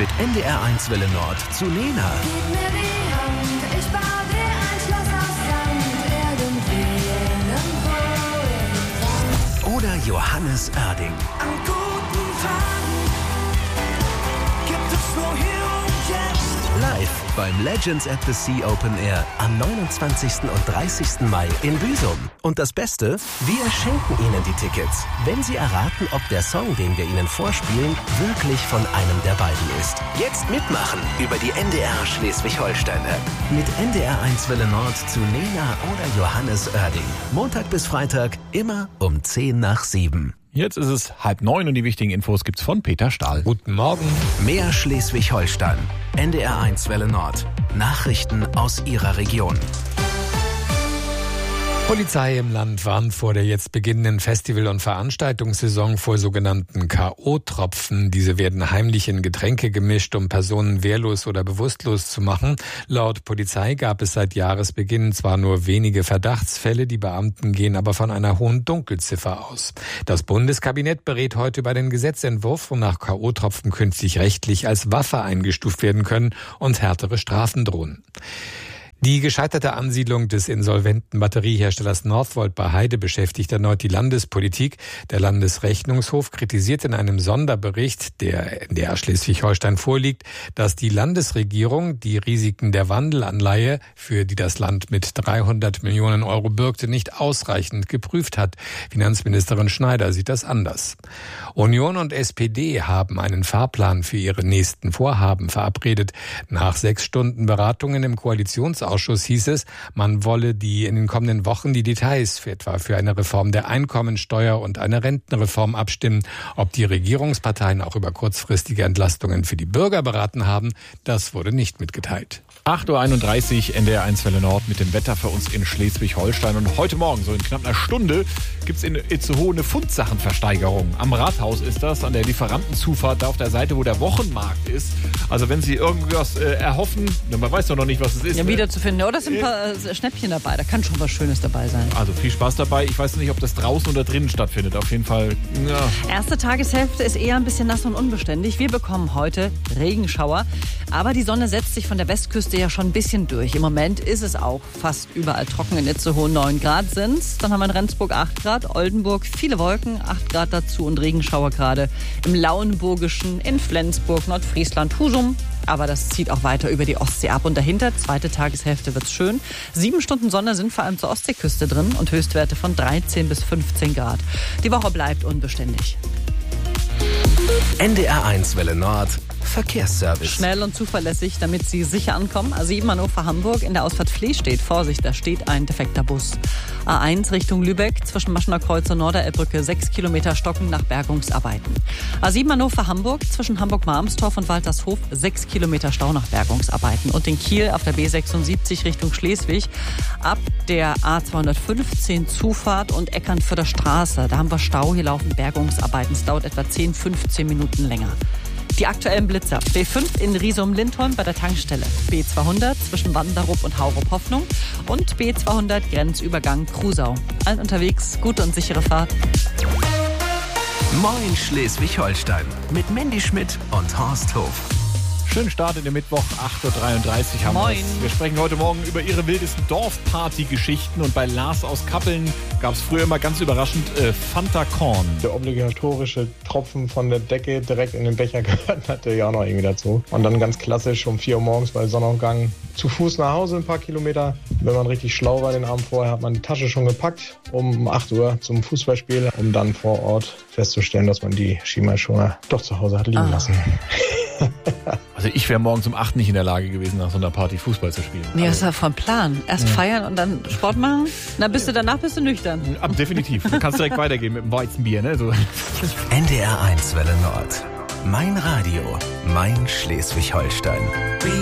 mit NDR1 Welle Nord zu Lena. Gib mir die Hand, ich baue dir ein Schloss aus Sand, irgendwo. Oder Johannes Oerding. An guten Tagen gibt es nur hier und jetzt. Live beim Legends at the Sea Open Air am 29. und 30. Mai in Büsum. Und das Beste, wir schenken Ihnen die Tickets, wenn Sie erraten, ob der Song, den wir Ihnen vorspielen, wirklich von einem der beiden ist. Jetzt mitmachen über die NDR Schleswig-Holstein-App. Mit NDR1 Welle Nord zu Lena oder Johannes Oerding. Montag bis Freitag, immer um 7:10. Jetzt ist es 8:30 und die wichtigen Infos gibt's von Peter Stahl. Guten Morgen. Mehr Schleswig-Holstein. NDR1 Welle Nord. Nachrichten aus Ihrer Region. Polizei im Land warnt vor der jetzt beginnenden Festival- und Veranstaltungssaison vor sogenannten K.O.-Tropfen. Diese werden heimlich in Getränke gemischt, um Personen wehrlos oder bewusstlos zu machen. Laut Polizei gab es seit Jahresbeginn zwar nur wenige Verdachtsfälle, die Beamten gehen aber von einer hohen Dunkelziffer aus. Das Bundeskabinett berät heute über den Gesetzentwurf, wonach K.O.-Tropfen künftig rechtlich als Waffe eingestuft werden können und härtere Strafen drohen. Die gescheiterte Ansiedlung des insolventen Batterieherstellers Northvolt bei Heide beschäftigt erneut die Landespolitik. Der Landesrechnungshof kritisiert in einem Sonderbericht, der in der Schleswig-Holstein vorliegt, dass die Landesregierung die Risiken der Wandelanleihe, für die das Land mit 300 Millionen Euro bürgte, nicht ausreichend geprüft hat. Finanzministerin Schneider sieht das anders. Union und SPD haben einen Fahrplan für ihre nächsten Vorhaben verabredet. Nach 6 Stunden Beratungen im Koalitionsausschuss hieß es, man wolle in den kommenden Wochen die Details für eine Reform der Einkommensteuer und eine Rentenreform abstimmen. Ob die Regierungsparteien auch über kurzfristige Entlastungen für die Bürger beraten haben, das wurde nicht mitgeteilt. 8:31 Uhr, NDR1 Welle Nord mit dem Wetter für uns in Schleswig-Holstein. Und heute Morgen, so in knapp einer Stunde, gibt's in Itzehoe eine Fundsachenversteigerung. Am Rathaus ist das, an der Lieferantenzufahrt, da auf der Seite, wo der Wochenmarkt ist. Also wenn Sie irgendwas erhoffen, man weiß doch noch nicht, was es ist. Ja, wiederzufinden. Oder sind ein paar Schnäppchen dabei? Da kann schon was Schönes dabei sein. Also viel Spaß dabei. Ich weiß nicht, ob das draußen oder drinnen stattfindet. Auf jeden Fall, ja. Erste Tageshälfte ist eher ein bisschen nass und unbeständig. Wir bekommen heute Regenschauer. Aber die Sonne setzt sich von der Westküste ja schon ein bisschen durch. Im Moment ist es auch fast überall trocken. In Itzehoe 9 Grad sind's. Dann haben wir in Rendsburg 8 Grad, Oldenburg viele Wolken, 8 Grad dazu und Regenschauer gerade im Lauenburgischen, in Flensburg, Nordfriesland, Husum. Aber das zieht auch weiter über die Ostsee ab. Und dahinter, zweite Tageshälfte, wird's schön. 7 Stunden Sonne sind vor allem zur Ostseeküste drin und Höchstwerte von 13 bis 15 Grad. Die Woche bleibt unbeständig. NDR1 Welle Nord. Verkehrsservice. Schnell und zuverlässig, damit Sie sicher ankommen. A7 Hannover-Hamburg, in der Ausfahrt Flee steht. Vorsicht, da steht ein defekter Bus. A1 Richtung Lübeck, zwischen Maschener Kreuz und Norderelbbrücke, 6 Kilometer stocken nach Bergungsarbeiten. A7 Hannover-Hamburg, zwischen Hamburg-Marmstorf und Waltershof, 6 Kilometer Stau nach Bergungsarbeiten. Und in Kiel auf der B76 Richtung Schleswig, ab der A215 Zufahrt und Eckernförder Straße. Da haben wir Stau, hier laufen Bergungsarbeiten. Es dauert etwa 10-15 Minuten länger. Die aktuellen Blitzer. B5 in Riesum-Lindholm bei der Tankstelle. B200 zwischen Wanderup und Haurup-Hoffnung. Und B200 Grenzübergang Krusau. Allen unterwegs, gute und sichere Fahrt. Moin Schleswig-Holstein mit Mandy Schmidt und Horst Hof. Schönen Start in den Mittwoch, 8:33 Uhr haben wir. Moin. Wir sprechen heute Morgen über Ihre wildesten Dorfparty-Geschichten. Und bei Lars aus Kappeln gab es früher immer ganz überraschend Fanta Korn. Der obligatorische Tropfen von der Decke direkt in den Becher gehört natürlich auch noch irgendwie dazu. Und dann ganz klassisch um 4 Uhr morgens bei Sonnenaufgang zu Fuß nach Hause ein paar Kilometer. Wenn man richtig schlau war den Abend vorher, hat man die Tasche schon gepackt um 8 Uhr zum Fußballspiel, um dann vor Ort festzustellen, dass man die Schienbeinschoner doch zu Hause hat liegen lassen. Also ich wäre morgens um 8 nicht in der Lage gewesen, nach so einer Party Fußball zu spielen. Nee, das ist ja von Plan. Erst feiern und dann Sport machen. Danach bist du nüchtern. Definitiv. Du kannst direkt weitergehen mit dem Weizenbier, ne? So. NDR1 Welle Nord. Mein Radio, mein Schleswig-Holstein.